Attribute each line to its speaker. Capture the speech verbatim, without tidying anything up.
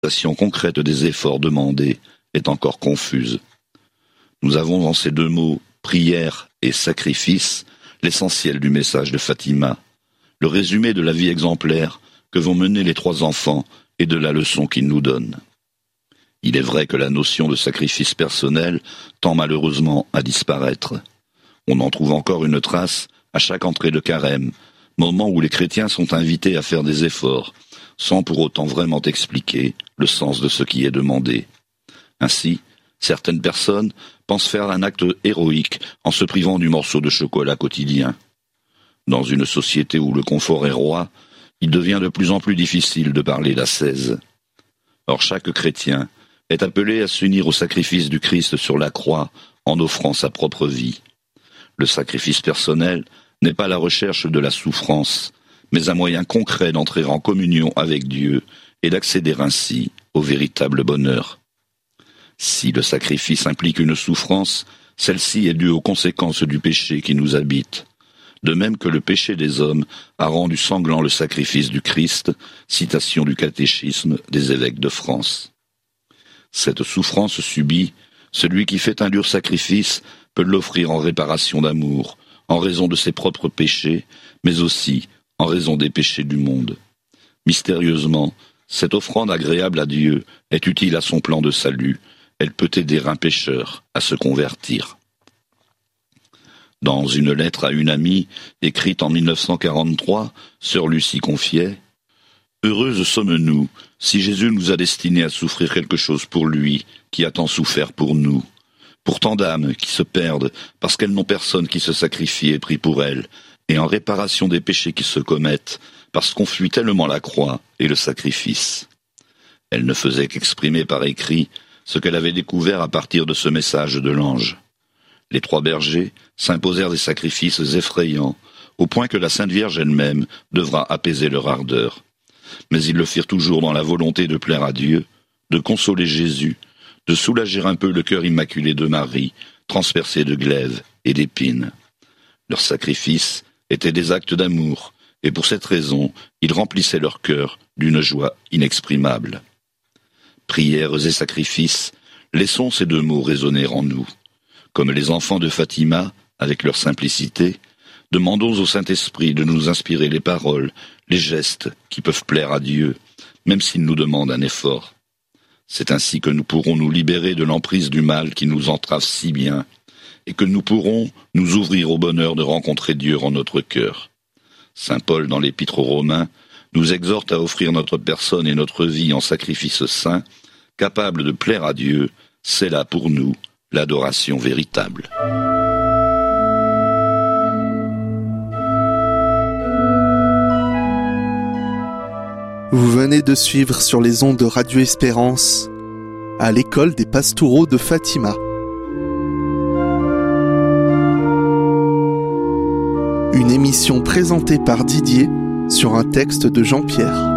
Speaker 1: La concrète des efforts demandés est encore confuse. Nous avons dans ces deux mots, prière et sacrifice, l'essentiel du message de Fatima, le résumé de la vie exemplaire que vont mener les trois enfants et de la leçon qu'ils nous donnent. Il est vrai que la notion de sacrifice personnel tend malheureusement à disparaître. On en trouve encore une trace à chaque entrée de carême, moment où les chrétiens sont invités à faire des efforts, sans pour autant vraiment expliquer le sens de ce qui est demandé. Ainsi, certaines personnes pensent faire un acte héroïque en se privant du morceau de chocolat quotidien. Dans une société où le confort est roi, il devient de plus en plus difficile de parler d'ascèse. Or, chaque chrétien est appelé à s'unir au sacrifice du Christ sur la croix en offrant sa propre vie. Le sacrifice personnel n'est pas la recherche de la souffrance, mais un moyen concret d'entrer en communion avec Dieu et d'accéder ainsi au véritable bonheur. Si le sacrifice implique une souffrance, celle-ci est due aux conséquences du péché qui nous habite. De même que le péché des hommes a rendu sanglant le sacrifice du Christ, citation du catéchisme des évêques de France. Cette souffrance subie, celui qui fait un dur sacrifice peut l'offrir en réparation d'amour, en raison de ses propres péchés, mais aussi en raison des péchés du monde. Mystérieusement, cette offrande agréable à Dieu est utile à son plan de salut. Elle peut aider un pécheur à se convertir. Dans une lettre à une amie, écrite en mille neuf cent quarante-trois, sœur Lucie confiait « Heureuses sommes-nous, si Jésus nous a destinés à souffrir quelque chose pour lui, qui a tant souffert pour nous. Pour tant d'âmes qui se perdent, parce qu'elles n'ont personne qui se sacrifie et prie pour elles, et en réparation des péchés qui se commettent, parce qu'on fuit tellement la croix et le sacrifice. » Elle ne faisait qu'exprimer par écrit ce qu'elle avait découvert à partir de ce message de l'ange. Les trois bergers s'imposèrent des sacrifices effrayants, au point que la Sainte Vierge elle-même devra apaiser leur ardeur. Mais ils le firent toujours dans la volonté de plaire à Dieu, de consoler Jésus, de soulager un peu le cœur immaculé de Marie, transpercé de glaives et d'épines. Leurs sacrifices étaient des actes d'amour, et pour cette raison, ils remplissaient leur cœur d'une joie inexprimable. Prières et sacrifices, laissons ces deux mots résonner en nous. Comme les enfants de Fatima, avec leur simplicité, demandons au Saint-Esprit de nous inspirer les paroles, les gestes qui peuvent plaire à Dieu, même s'il nous demande un effort. C'est ainsi que nous pourrons nous libérer de l'emprise du mal qui nous entrave si bien, et que nous pourrons nous ouvrir au bonheur de rencontrer Dieu en notre cœur. Saint Paul, dans l'Épître aux Romains, nous exhorte à offrir notre personne et notre vie en sacrifice saint, capable de plaire à Dieu. C'est là pour nous l'adoration véritable.
Speaker 2: Vous venez de suivre sur les ondes de Radio Espérance à l'école des Pastoureaux de Fatima. Une émission présentée par Didier sur un texte de Jean-Pierre.